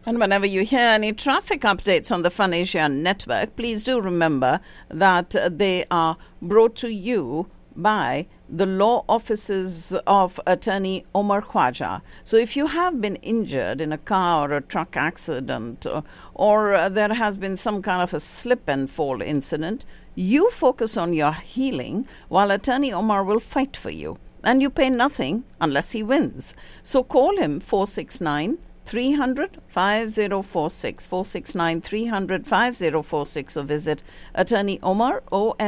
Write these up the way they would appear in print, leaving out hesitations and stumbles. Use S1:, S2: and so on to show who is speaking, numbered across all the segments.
S1: And whenever you hear any traffic updates on the Fun Asia network, please do remember that they are brought to you by the law offices of attorney Omar Khwaja. So if you have been injured in a car or a truck accident or there has been some kind of a slip and fall incident, you focus on your healing while attorney Omar will fight for you. And you pay nothing unless he wins. So call him 469 300 5046 469 300 5046 or visit attorney Omar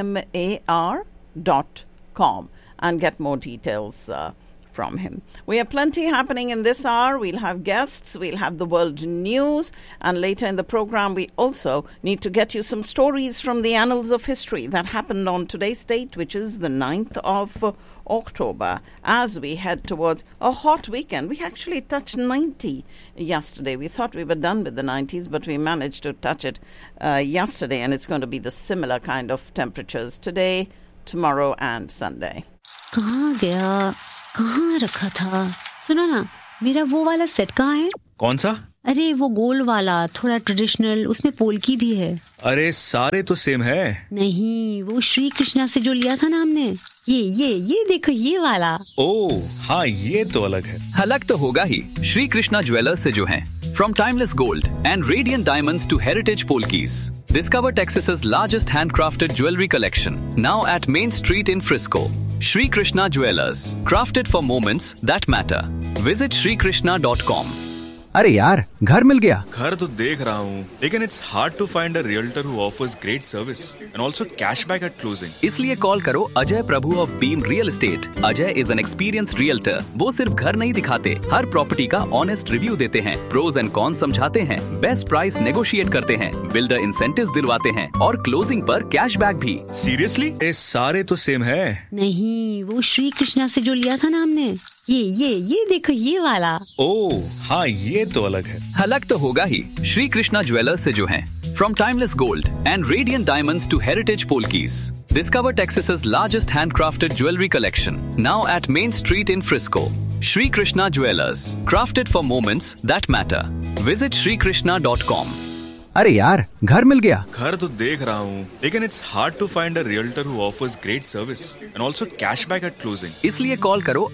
S1: OMAR.com and get more details from him. We have plenty happening in this hour. We'll have guests, we'll have the world news, and later in the program we also need to get you some stories from the annals of history that happened on today's date, which is the 9th of October, as we head towards a hot weekend. We actually touched 90 yesterday. We thought we were done with the 90s, but we managed to touch it yesterday, and it's going to be the similar kind of temperatures today, tomorrow and Sunday.
S2: कहाँ गया, कहाँ रखा था? सुनो ना, मेरा वो वाला सेट कहाँ है?
S3: कौन सा?
S2: अरे वो गोल वाला, थोड़ा ट्रेडिशनल, उसमें पोल्की भी है।
S3: अरे सारे तो सेम है।
S2: नहीं, वो श्री कृष्णा से जो लिया था ना हमने, ये देखो ये वाला।
S3: ओह हाँ, ये तो अलग है।
S4: अलग तो होगा ही, श्री कृष्णा ज्वेलर्स से जो हैं। From timeless gold and radiant diamonds to heritage polkis, discover Texas's largest handcrafted jewelry collection. Now at Main Street in Frisco. Shri Krishna Jewelers, crafted for moments that matter. Visit shrikrishna.com.
S5: अरे यार, घर मिल गया।
S3: घर तो देख रहा हूँ, लेकिन it's hard to find a realtor who offers great service and also cashback at closing.
S4: इसलिए कॉल करो अजय प्रभु of beam real estate. Ajay is an experienced realtor. वो सिर्फ घर नहीं दिखाते, हर प्रॉपर्टी का ऑनेस्ट रिव्यू देते हैं, प्रोज एंड कॉन्स समझाते हैं, बेस्ट प्राइस नेगोशिएट करते हैं, बिल्डर इंसेंटिव्स दिलवाते हैं और क्लोजिंग पर कैशबैक भी।
S3: सीरियसली? ये सारे तो सेम है।
S2: नहीं, वो श्री कृष्णा से जो लिया था ना हमने, ये देखो ये वाला।
S3: ओह हाँ, ये तो अलग है।
S4: अलग तो होगा ही, श्री कृष्णा ज्वेलर्स से जो हैं। From timeless gold and radiant diamonds to heritage polkis, discover Texas's largest handcrafted jewelry collection. Now at Main Street in Frisco. Shri Krishna Jewelers, crafted for moments that matter. Visit shrikrishna.com.
S5: अरे यार, घर मिल गया।
S3: घर तो देख रहा हूँ, लेकिन it's hard to find a realtor who offers great service and also cashback at closing.
S4: इसलिए कॉल करो